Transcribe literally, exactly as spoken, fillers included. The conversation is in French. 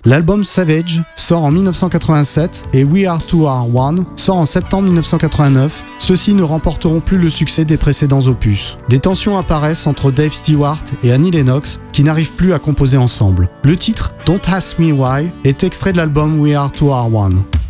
L'album Savage sort en dix-neuf cent quatre-vingt-sept et We Are Two Are One sort en septembre dix-neuf cent quatre-vingt-neuf. Ceux-ci ne remporteront plus le succès des précédents opus. Des tensions apparaissent entre Dave Stewart et Annie Lennox qui n'arrivent plus à composer ensemble. Le titre Don't Ask Me Why est extrait de l'album We Are Two Are One.